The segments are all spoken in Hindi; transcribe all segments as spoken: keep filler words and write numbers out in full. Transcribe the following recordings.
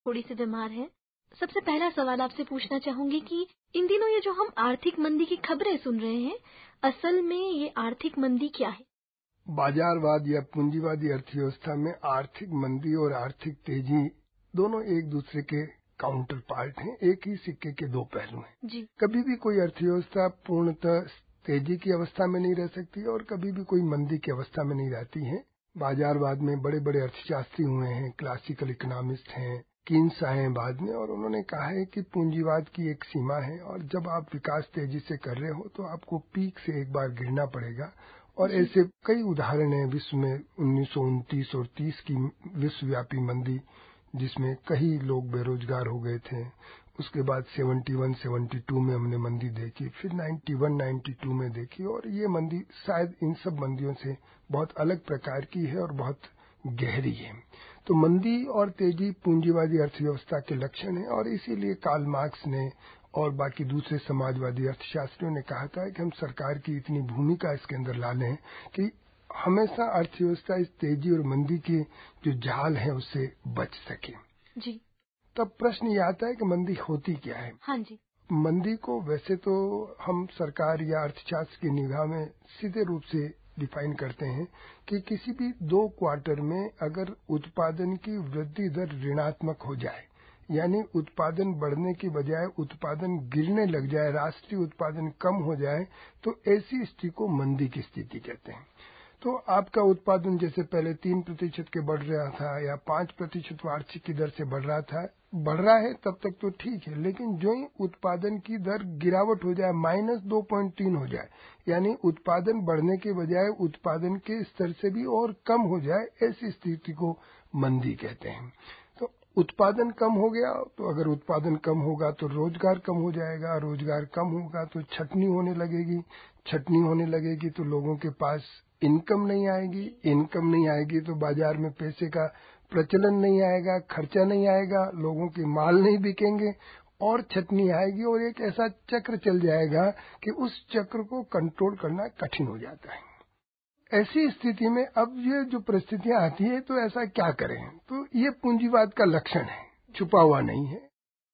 थोड़ी सी बीमार हैं। सबसे पहला सवाल आपसे पूछना चाहूंगी कि इन दिनों ये जो हम आर्थिक मंदी की खबरें सुन रहे हैं, असल में ये आर्थिक मंदी क्या है? बाजारवाद या पूंजीवादी अर्थव्यवस्था में आर्थिक मंदी और आर्थिक तेजी दोनों एक दूसरे के काउंटर पार्ट हैं, एक ही सिक्के के दो पहलू हैं। जी। कभी भी कोई अर्थव्यवस्था पूर्णतः तेजी की अवस्था में नहीं रह सकती और कभी भी कोई मंदी की अवस्था में नहीं रहती है। बाजारवाद में बड़े बड़े अर्थशास्त्री हुए हैं, क्लासिकल इकोनॉमिस्ट हैं, कीन्स आए हैं बाद में, और उन्होंने कहा है कि पूंजीवाद की एक सीमा है और जब आप विकास तेजी से कर रहे हो तो आपको पीक से एक बार गिरना पड़ेगा। और ऐसे कई उदाहरण हैं विश्व में, उन्नीस सौ उनतीस और तीस की विश्वव्यापी मंदी जिसमें कई लोग बेरोजगार हो गए थे। उसके बाद इकहत्तर बहत्तर में हमने मंदी देखी, फिर इक्यानवे बानवे में देखी, और ये मंदी शायद इन सब मंदियों से बहुत अलग प्रकार की है और बहुत गहरी है। तो मंदी और तेजी पूंजीवादी अर्थव्यवस्था के लक्षण है, और इसीलिए कार्ल मार्क्स ने और बाकी दूसरे समाजवादी अर्थशास्त्रियों ने कहा था कि हम सरकार की इतनी भूमिका इसके अंदर ला लें कि हमेशा अर्थव्यवस्था इस तेजी और मंदी के जो जाल है उससे बच सके। जी। तब प्रश्न ये आता है कि मंदी होती क्या है? हाँ जी। मंदी को वैसे तो हम सरकार या अर्थशास्त्र की निगाह में सीधे रूप से डिफाइन करते हैं कि किसी भी दो क्वार्टर में अगर उत्पादन की वृद्धि दर ऋणात्मक हो जाए, यानी उत्पादन बढ़ने की बजाय उत्पादन गिरने लग जाए, राष्ट्रीय उत्पादन कम हो जाए, तो ऐसी स्थिति को मंदी की स्थिति कहते हैं। तो आपका उत्पादन जैसे पहले तीन प्रतिशत के बढ़ रहा था या पांच प्रतिशत वार्षिक की दर से बढ़ रहा था, बढ़ रहा है तब तक तो ठीक है, लेकिन जो ही उत्पादन की दर गिरावट हो जाए, माइनस दो पॉइंट तीन हो जाए, यानी उत्पादन बढ़ने के बजाय उत्पादन के स्तर से भी और कम हो जाए, ऐसी स्थिति को मंदी कहते हैं। तो उत्पादन कम हो गया, तो अगर उत्पादन कम होगा तो रोजगार कम हो जाएगा, रोजगार कम होगा तो छटनी होने लगेगी, छटनी होने लगेगी तो लोगों के पास इनकम नहीं आएगी, इनकम नहीं आएगी तो बाजार में पैसे का प्रचलन नहीं आएगा, खर्चा नहीं आएगा, लोगों के माल नहीं बिकेंगे, और छटनी आएगी, और एक ऐसा चक्र चल जाएगा कि उस चक्र को कंट्रोल करना कठिन हो जाता है। ऐसी स्थिति में अब ये जो परिस्थितियां आती है तो ऐसा क्या करें? तो ये पूंजीवाद का लक्षण है, छुपा हुआ नहीं है।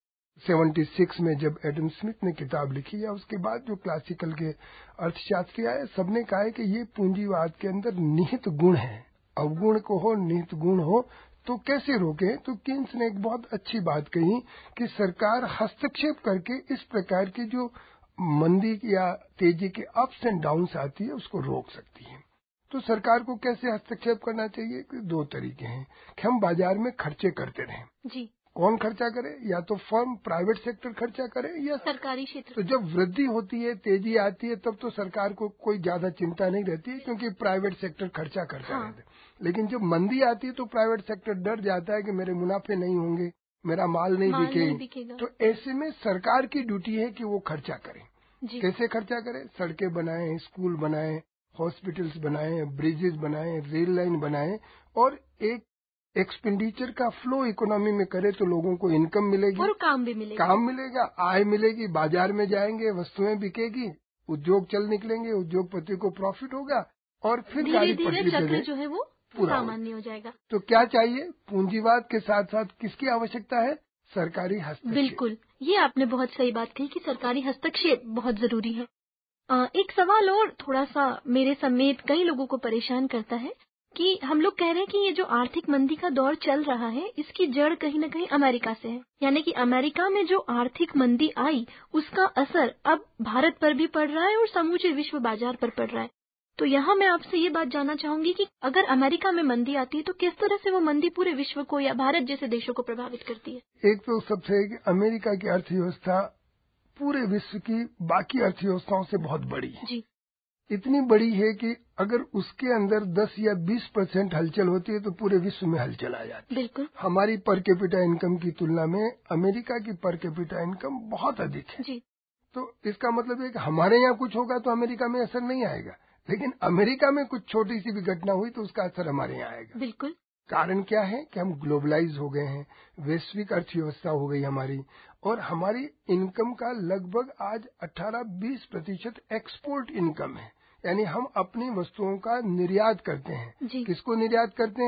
छिहत्तर में जब एडम स्मिथ ने किताब लिखी या उसके बाद जो क्लासिकल के अर्थशास्त्री आए, सबने कहा है कि ये पूंजीवाद के अंदर निहित गुण है, अवगुण को हो निहित गुण हो, तो कैसे रोकें? तो कीन्स ने एक बहुत अच्छी बात कही कि सरकार हस्तक्षेप करके इस प्रकार की जो मंदी या तेजी के अप्स एंड डाउन्स आती है उसको रोक सकती है। तो सरकार को कैसे हस्तक्षेप करना चाहिए? दो तरीके हैं कि हम बाजार में खर्चे करते रहें। जी। कौन खर्चा करे? या तो फर्म, प्राइवेट सेक्टर खर्चा करे या सरकारी क्षेत्र। तो जब वृद्धि होती है, तेजी आती है, तब तो सरकार को कोई ज्यादा चिंता नहीं रहती है क्योंकि प्राइवेट सेक्टर खर्चा करता हाँ। रहता है। लेकिन जब मंदी आती है तो प्राइवेट सेक्टर डर जाता है कि मेरे मुनाफे नहीं होंगे, मेरा माल नहीं बिकेगा। तो ऐसे में सरकार की ड्यूटी है कि वो खर्चा करे। कैसे खर्चा करे? सड़कें बनाए, स्कूल बनाए, हॉस्पिटल्स बनाए, ब्रिजेस बनाए, रेल लाइन बनाए, और एक एक्सपेंडिचर का फ्लो इकोनॉमी में करे तो लोगों को इनकम मिलेगी और काम भी मिलेगा, काम मिलेगा, आय मिलेगी, बाजार में जाएंगे, वस्तुएं बिकेगी, उद्योग चल निकलेंगे, उद्योगपति को प्रॉफिट होगा, और फिर धीरे धीरे चक्र जो है वो सामान्य हो जाएगा। तो क्या चाहिए? पूंजीवाद के साथ साथ किसकी आवश्यकता है? सरकारी हस्तक्षेप। बिल्कुल, ये आपने बहुत सही बात कही कि सरकारी हस्तक्षेप बहुत जरूरी है। आ, एक सवाल और थोड़ा सा मेरे समेत कई लोगों को परेशान करता है कि हम लोग कह रहे हैं कि ये जो आर्थिक मंदी का दौर चल रहा है इसकी जड़ कहीं न कहीं अमेरिका से है, यानी कि अमेरिका में जो आर्थिक मंदी आई उसका असर अब भारत पर भी पड़ रहा है और समूचे विश्व बाजार पर पड़ रहा है। तो यहाँ मैं आपसे ये बात जानना चाहूंगी कि अगर अमेरिका में मंदी आती है तो किस तरह से वो मंदी पूरे विश्व को या भारत जैसे देशों को प्रभावित करती है? एक तो सबसे है कि अमेरिका की अर्थव्यवस्था पूरे विश्व की बाकी अर्थव्यवस्थाओं से बहुत बड़ी है। जी। इतनी बड़ी है कि अगर उसके अंदर दस या बीस परसेंट हलचल होती है तो पूरे विश्व में हलचल आ जाती है। बिल्कुल। हमारी पर कैपिटा इनकम की तुलना में अमेरिका की पर कैपिटा इनकम बहुत अधिक है। जी। तो इसका मतलब है कि हमारे यहाँ कुछ होगा तो अमेरिका में असर नहीं आएगा, लेकिन अमेरिका में कुछ छोटी सी भी घटना हुई तो उसका असर हमारे यहाँ आएगा। बिल्कुल। कारण क्या है कि हम ग्लोबलाइज हो गए हैं, वैश्विक अर्थव्यवस्था हो गई हमारी, और हमारी इनकम का लगभग आज अठारह बीस प्रतिशत एक्सपोर्ट इनकम है, यानी हम अपनी वस्तुओं का निर्यात करते हैं। जी। किसको निर्यात करते हैं?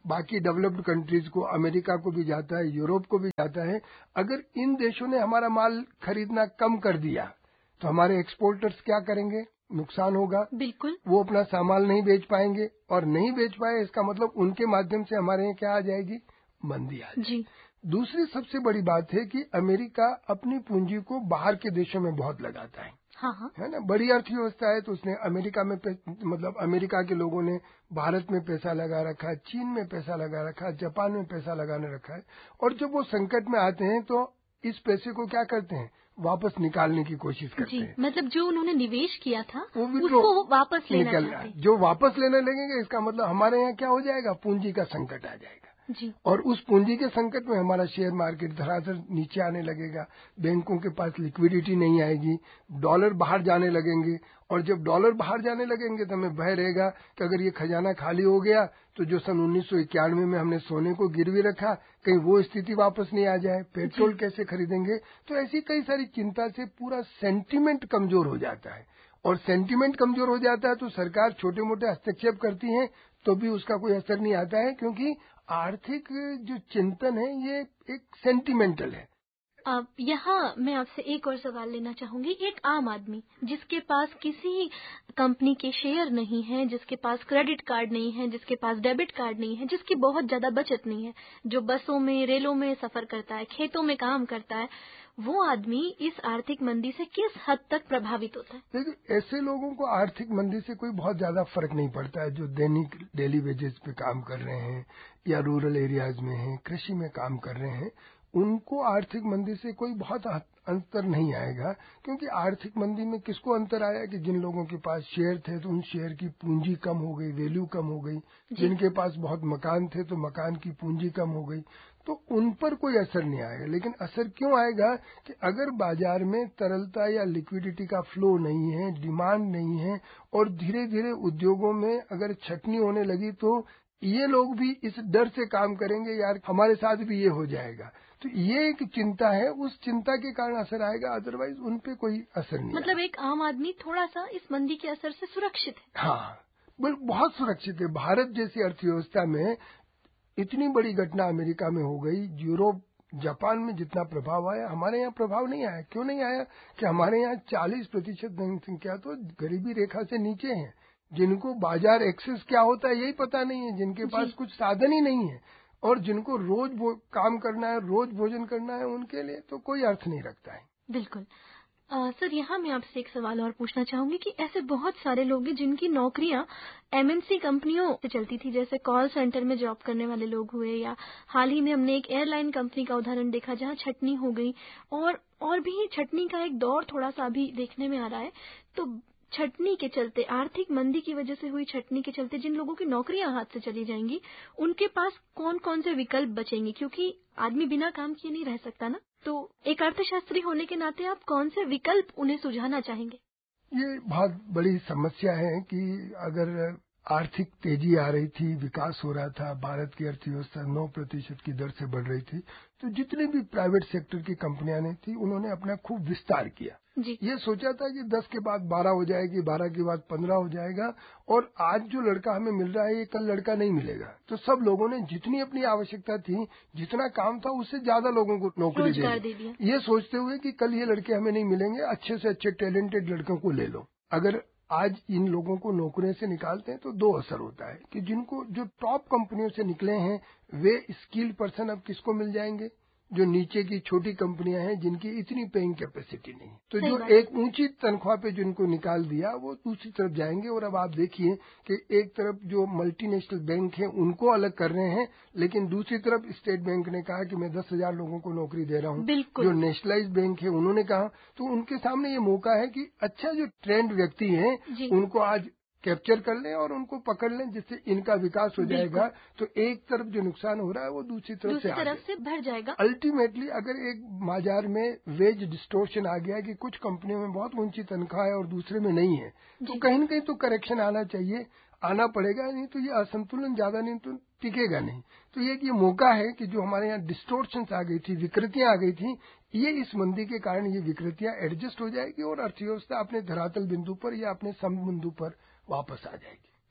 बाकी डेवलप्ड कंट्रीज को, अमेरिका को भी जाता है, यूरोप को भी जाता है। अगर इन देशों ने हमारा माल खरीदना कम कर दिया तो हमारे एक्सपोर्टर्स क्या करेंगे? नुकसान होगा। बिल्कुल। वो अपना सामान नहीं बेच पाएंगे, और नहीं बेच पाए इसका मतलब उनके माध्यम से हमारे यहाँ क्या आ जाएगी? मंदी आ जाएगी। जी। दूसरी सबसे बड़ी बात है कि अमेरिका अपनी पूंजी को बाहर के देशों में बहुत लगाता है। हाँ हाँ। है ना, बड़ी अर्थव्यवस्था है, तो उसने अमेरिका में मतलब अमेरिका के लोगों ने भारत में पैसा लगा रखा है, चीन में पैसा लगा रखा है, जापान में पैसा लगाने रखा है। और जब वो संकट में आते हैं तो इस पैसे को क्या करते हैं? वापस निकालने की कोशिश करते हैं। मतलब जो उन्होंने निवेश किया था वो भी उसको वापस लेना निकल रहा है। जो वापस लेने लगेंगे इसका मतलब हमारे यहाँ क्या हो जाएगा? पूंजी का संकट आ जाएगा। जी। और उस पूंजी के संकट में हमारा शेयर मार्केट धरातल नीचे आने लगेगा, बैंकों के पास लिक्विडिटी नहीं आएगी, डॉलर बाहर जाने लगेंगे। और जब डॉलर बाहर जाने लगेंगे तो हमें भय रहेगा कि अगर ये खजाना खाली हो गया तो जो सन उन्नीस सौ इक्यानवे में हमने सोने को गिरवी रखा, कहीं वो स्थिति वापस नहीं आ जाए, पेट्रोल कैसे खरीदेंगे? तो ऐसी कई सारी चिंता से पूरा सेंटीमेंट कमजोर हो जाता है। और सेंटीमेंट कमजोर हो जाता है तो सरकार छोटे मोटे हस्तक्षेप करती है तो भी उसका कोई असर नहीं आता है, क्योंकि आर्थिक जो चिंतन है ये एक सेंटिमेंटल है। अब यहाँ मैं आपसे एक और सवाल लेना चाहूंगी। एक आम आदमी जिसके पास किसी कंपनी के शेयर नहीं है, जिसके पास क्रेडिट कार्ड नहीं है, जिसके पास डेबिट कार्ड नहीं है, जिसकी बहुत ज्यादा बचत नहीं है, जो बसों में, रेलों में सफर करता है, खेतों में काम करता है, वो आदमी इस आर्थिक मंदी से किस हद तक प्रभावित होता है? देखिए, ऐसे लोगों को आर्थिक मंदी से कोई बहुत ज्यादा फर्क नहीं पड़ता है। जो दैनिक डेली वेजेस पे काम कर रहे हैं या रूरल एरियाज में हैं, कृषि में काम कर रहे हैं, उनको आर्थिक मंदी से कोई बहुत अंतर नहीं आएगा। क्योंकि आर्थिक मंदी में किसको अंतर आया कि जिन लोगों के पास शेयर थे तो उन शेयर की पूंजी कम हो गई, वैल्यू कम हो गई। जिनके पास बहुत मकान थे तो मकान की पूंजी कम हो गई, तो उन पर कोई असर नहीं आएगा। लेकिन असर क्यों आएगा कि अगर बाजार में तरलता या लिक्विडिटी का फ्लो नहीं है, डिमांड नहीं है, और धीरे धीरे उद्योगों में अगर छटनी होने लगी तो ये लोग भी इस डर से काम करेंगे, यार हमारे साथ भी ये हो जाएगा। तो ये एक चिंता है, उस चिंता के कारण असर आएगा, अदरवाइज उन पे कोई असर नहीं। मतलब एक आम आदमी थोड़ा सा इस मंदी के असर से सुरक्षित है। हाँ, बहुत सुरक्षित है। भारत जैसी अर्थव्यवस्था में इतनी बड़ी घटना अमेरिका में हो गई, यूरोप, जापान में जितना प्रभाव आया, हमारे यहाँ प्रभाव नहीं आया। क्यों नहीं आया? कि हमारे यहाँ चालीस प्रतिशत जनसंख्या तो गरीबी रेखा से नीचे है, जिनको बाजार एक्सेस क्या होता है यही पता नहीं है, जिनके पास कुछ साधन ही नहीं है, और जिनको रोज काम करना है, रोज भोजन करना है, उनके लिए तो कोई अर्थ नहीं रखता है। बिल्कुल। आ, सर, यहाँ मैं आपसे एक सवाल और पूछना चाहूंगी कि ऐसे बहुत सारे लोग हैं जिनकी नौकरियां एमएनसी कंपनियों से चलती थी, जैसे कॉल सेंटर में जॉब करने वाले लोग हुए, या हाल ही में हमने एक एयरलाइन कंपनी का उदाहरण देखा जहां छटनी हो गई, और और भी छटनी का एक दौर थोड़ा सा अभी देखने में आ रहा है। तो छटनी के चलते, आर्थिक मंदी की वजह से हुई छटनी के चलते जिन लोगों की नौकरियां हाथ से चली जाएंगी, उनके पास कौन कौन से विकल्प बचेंगे? क्योंकि आदमी बिना काम किए नहीं रह सकता ना। तो एक अर्थशास्त्री होने के नाते आप कौन से विकल्प उन्हें सुझाना चाहेंगे? ये बहुत बड़ी समस्या है कि अगर आर्थिक तेजी आ रही थी, विकास हो रहा था, भारत की अर्थव्यवस्था नौ प्रतिशत की दर से बढ़ रही थी, तो जितने भी प्राइवेट सेक्टर की कंपनियां ने थी उन्होंने अपना खूब विस्तार किया। जी। ये सोचा था कि दस के बाद बारह हो जाएगी, बारह के बाद पंद्रह हो जाएगा, और आज जो लड़का हमें मिल रहा है ये कल लड़का नहीं मिलेगा। तो सब लोगों ने जितनी अपनी आवश्यकता थी, जितना काम था, उससे ज्यादा लोगों को नौकरी दे दी, ये सोचते हुए कि कल ये लड़के हमें नहीं मिलेंगे, अच्छे से अच्छे टैलेंटेड लड़कों को ले लो। अगर आज इन लोगों को नौकरियों से निकालते हैं तो दो असर होता है कि जिनको जो टॉप कंपनियों से निकले हैं वे स्किल्ड पर्सन अब किसको मिल जाएंगे? जो नीचे की छोटी कंपनियां हैं जिनकी इतनी पेइंग कैपेसिटी नहीं, तो जो एक ऊंची तनख्वाह पे जिनको निकाल दिया वो दूसरी तरफ जाएंगे। और अब आप देखिए कि एक तरफ जो मल्टीनेशनल बैंक हैं उनको अलग कर रहे हैं, लेकिन दूसरी तरफ स्टेट बैंक ने कहा कि मैं दस हजार लोगों को नौकरी दे रहा हूँ। जो नेशनलाइज बैंक है उन्होंने कहा, तो उनके सामने ये मौका है कि अच्छा जो ट्रेंड व्यक्ति है उनको आज कैप्चर कर लें और उनको पकड़ लें, जिससे इनका विकास हो जाएगा। तो एक तरफ जो नुकसान हो रहा है वो दूसरी तरफ दूसरी से तरफ से बढ़ जाएगा। अल्टीमेटली अगर एक बाजार में वेज डिस्टोर्शन आ गया कि कुछ कंपनियों में बहुत ऊंची तनख्वाह है और दूसरे में नहीं है, तो कहीं न कहीं तो करेक्शन आना चाहिए, आना पड़ेगा, नहीं तो ये असंतुलन ज्यादा नहीं तो टिकेगा नहीं। तो ये एक ये मौका है कि जो हमारे यहाँ डिस्टोर्शन आ गई थी, विकृतियां आ गई थी, ये इस मंदी के कारण ये विकृतियां एडजस्ट हो जाएगी और अर्थव्यवस्था अपने धरातल बिंदु पर या अपने सम बिंदु पर वापस आ जाएगी।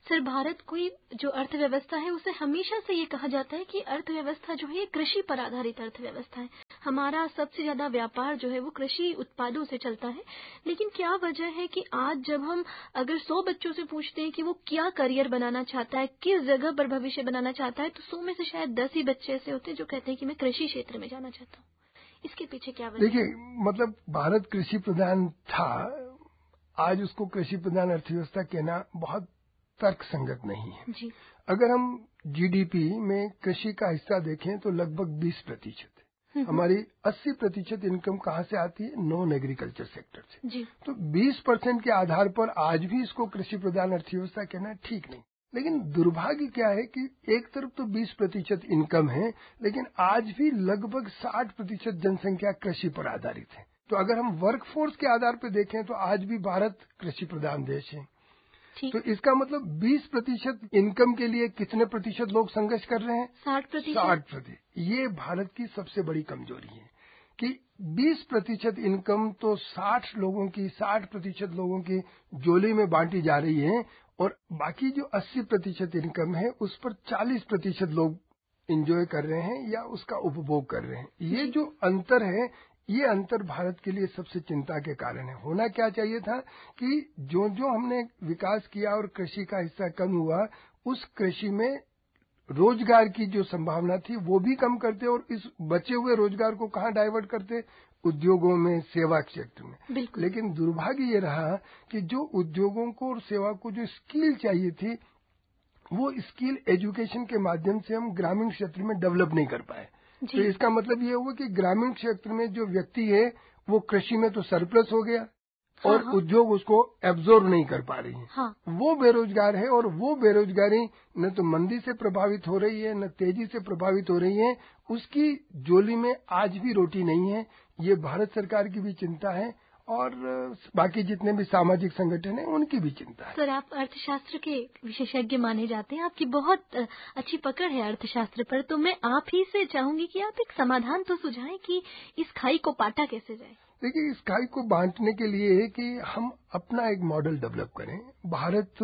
सर, भारत कोई जो अर्थव्यवस्था है उसे हमेशा से ये कहा जाता है कि अर्थव्यवस्था जो है कृषि पर आधारित अर्थव्यवस्था है। हमारा सबसे ज्यादा व्यापार जो है वो कृषि उत्पादों से चलता है। लेकिन क्या वजह है कि आज जब हम अगर सौ बच्चों से पूछते हैं कि वो क्या करियर बनाना चाहता है, किस जगह पर भविष्य बनाना चाहता है, तो सौ में से शायद दस ही बच्चे ऐसे होते हैं जो कहते हैं कि मैं कृषि क्षेत्र में जाना चाहता हूँ। इसके पीछे क्या वजह? देखिए, मतलब भारत कृषि प्रधान था, आज उसको कृषि प्रधान अर्थव्यवस्था कहना बहुत तर्क संगत नहीं है जी। अगर हम जीडीपी में कृषि का हिस्सा देखें तो लगभग बीस प्रतिशत है। हमारी अस्सी प्रतिशत इनकम कहाँ से आती है? नॉन एग्रीकल्चर सेक्टर से। जी। तो बीस परसेंट के आधार पर आज भी इसको कृषि प्रधान अर्थव्यवस्था कहना ठीक नहीं। लेकिन दुर्भाग्य क्या है कि एक तरफ तो बीस प्रतिशत इनकम है, लेकिन आज भी लगभग साठ प्रतिशत जनसंख्या कृषि पर आधारित है। तो अगर हम वर्कफोर्स के आधार पर देखें तो आज भी भारत कृषि प्रधान देश है। तो इसका मतलब बीस प्रतिशत इनकम के लिए कितने प्रतिशत लोग संघर्ष कर रहे हैं? साठ प्रतिशत। साठ प्रतिशत। ये भारत की सबसे बड़ी कमजोरी है कि बीस प्रतिशत इनकम तो साठ लोगों की, साठ प्रतिशत लोगों की झोली में बांटी जा रही है और बाकी जो अस्सी प्रतिशत इनकम है उस पर चालीस प्रतिशत लोग एंजॉय कर रहे हैं या उसका उपभोग कर रहे हैं। ये जो अंतर है, ये अंतर भारत के लिए सबसे चिंता के कारण है। होना क्या चाहिए था कि जो जो हमने विकास किया और कृषि का हिस्सा कम हुआ, उस कृषि में रोजगार की जो संभावना थी वो भी कम करते और इस बचे हुए रोजगार को कहाँ डाइवर्ट करते? उद्योगों में, सेवा क्षेत्र में। लेकिन दुर्भाग्य ये रहा कि जो उद्योगों को और सेवा को जो स्किल चाहिए थी, वो स्किल एजुकेशन के माध्यम से हम ग्रामीण क्षेत्र में डेवलप नहीं कर पाए। तो इसका मतलब ये हुआ कि ग्रामीण क्षेत्र में जो व्यक्ति है वो कृषि में तो सरप्लस हो गया और हाँ, हाँ। उद्योग उसको एब्जॉर्ब नहीं कर पा रही है। हाँ। वो बेरोजगार है और वो बेरोजगारी न तो मंदी से प्रभावित हो रही है, न तेजी से प्रभावित हो रही है। उसकी झोली में आज भी रोटी नहीं है। ये भारत सरकार की भी चिंता है और बाकी जितने भी सामाजिक संगठन हैं उनकी भी चिंता है। सर, आप अर्थशास्त्र के विशेषज्ञ माने जाते हैं, आपकी बहुत अच्छी पकड़ है अर्थशास्त्र पर, तो मैं आप ही से चाहूंगी कि आप एक समाधान तो सुझाएं कि इस खाई को पाटा कैसे जाए। देखिए, इस खाई को बांटने के लिए है कि हम अपना एक मॉडल डेवलप करें। भारत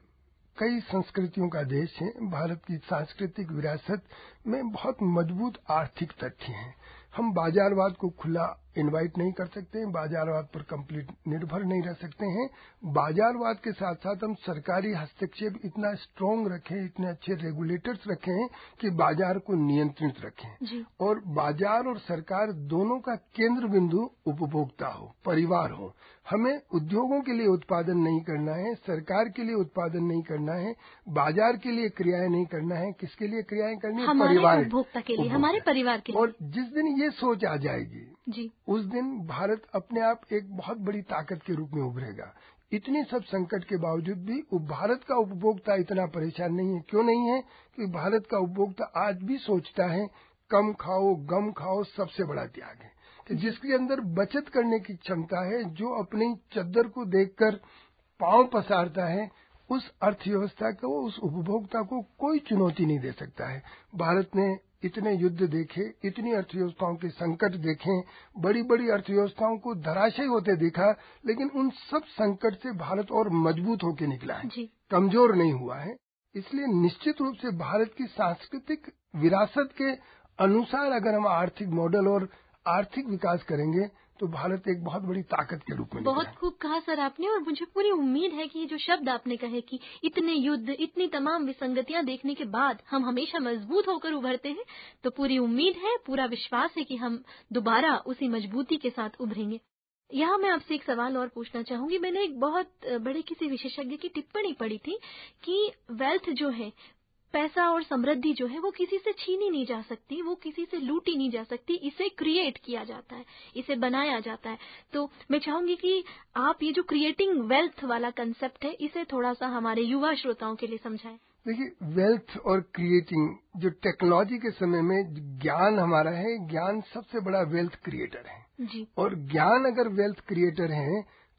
कई संस्कृतियों का देश है। भारत की सांस्कृतिक विरासत में बहुत मजबूत आर्थिक तथ्य हैं। हम बाजारवाद को खुला इनवाइट नहीं कर सकते हैं, बाजारवाद पर कंप्लीट निर्भर नहीं रह सकते हैं। बाजारवाद के साथ साथ हम सरकारी हस्तक्षेप इतना स्ट्रांग रखें, इतने अच्छे रेगुलेटर्स रखें कि बाजार को नियंत्रित रखें। और बाजार और सरकार दोनों का केंद्र बिंदु उपभोक्ता हो, परिवार हो। हमें उद्योगों के लिए उत्पादन नहीं करना है, सरकार के लिए उत्पादन नहीं करना है, बाजार के लिए क्रियाएं नहीं करना है। किसके लिए क्रियाएं करनी है? परिवार, उपभोक्ता के लिए, हमारे परिवार के लिए। और जिस दिन ये सोच आ जाएगी जी, उस दिन भारत अपने आप एक बहुत बड़ी ताकत के रूप में उभरेगा। इतनी सब संकट के बावजूद भी भारत का उपभोक्ता इतना परेशान नहीं है। क्यों नहीं है? कि भारत का उपभोक्ता आज भी सोचता है कम खाओ, गम खाओ, सबसे बड़ा त्याग है। कि जिसके अंदर बचत करने की क्षमता है, जो अपनी चद्दर को देखकर पांव पसारता है, उस अर्थव्यवस्था को, उस उपभोक्ता को कोई चुनौती नहीं दे सकता है। भारत ने इतने युद्ध देखे, इतनी अर्थव्यवस्थाओं के संकट देखे, बड़ी बड़ी अर्थव्यवस्थाओं को धराशायी होते देखा, लेकिन उन सब संकट से भारत और मजबूत होकर निकला है, कमजोर नहीं हुआ है। इसलिए निश्चित रूप से भारत की सांस्कृतिक विरासत के अनुसार अगर हम आर्थिक मॉडल और आर्थिक विकास करेंगे तो भारत एक बहुत बड़ी ताकत के रूप में बहुत खूब कहा सर आपने। और मुझे पूरी उम्मीद है कि ये जो शब्द आपने कहे कि इतने युद्ध, इतनी तमाम विसंगतियां देखने के बाद हम हमेशा मजबूत होकर उभरते हैं, तो पूरी उम्मीद है, पूरा विश्वास है कि हम दोबारा उसी मजबूती के साथ उभरेंगे। यहाँ मैं आपसे एक सवाल और पूछना चाहूंगी। मैंने एक बहुत बड़े किसी विशेषज्ञ की टिप्पणी पढ़ी थी कि वेल्थ जो है, पैसा और समृद्धि जो है, वो किसी से छीनी नहीं जा सकती, वो किसी से लूटी नहीं जा सकती, इसे क्रिएट किया जाता है, इसे बनाया जाता है। तो मैं चाहूंगी कि आप ये जो क्रिएटिंग वेल्थ वाला कंसेप्ट है, इसे थोड़ा सा हमारे युवा श्रोताओं के लिए समझाएं। देखिए, वेल्थ और क्रिएटिंग, जो टेक्नोलॉजी के समय में ज्ञान हमारा है, ज्ञान सबसे बड़ा वेल्थ क्रिएटर है जी। और ज्ञान अगर वेल्थ क्रिएटर है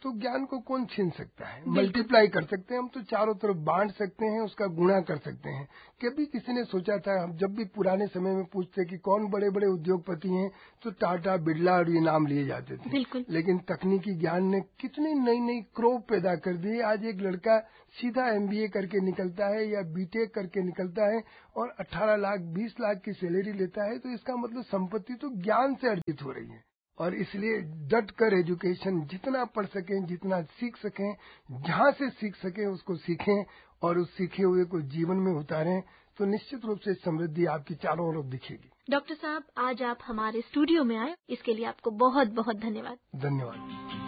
तो ज्ञान को कौन छीन सकता है? मल्टीप्लाई कर सकते हैं हम, तो चारों तरफ बांट सकते हैं, उसका गुणा कर सकते हैं। कभी किसी ने सोचा था, हम जब भी पुराने समय में पूछते कि कौन बड़े बड़े उद्योगपति हैं, तो टाटा, बिरला और ये नाम लिए जाते थे। बिल्कुल। लेकिन तकनीकी ज्ञान ने कितनी नई नई क्रॉप पैदा कर दी। आज एक लड़का सीधा एमबीए करके निकलता है या बीटेक करके निकलता है और अठारह लाख बीस लाख की सैलरी लेता है। तो इसका मतलब संपत्ति तो ज्ञान से अर्जित हो रही है। और इसलिए डट कर एजुकेशन, जितना पढ़ सकें, जितना सीख सकें, जहां से सीख सकें उसको सीखें और उस सीखे हुए को जीवन में उतारें, तो निश्चित रूप से समृद्धि आपकी चारों ओर दिखेगी। डॉक्टर साहब, आज आप हमारे स्टूडियो में आए, इसके लिए आपको बहुत बहुत धन्यवाद। धन्यवाद।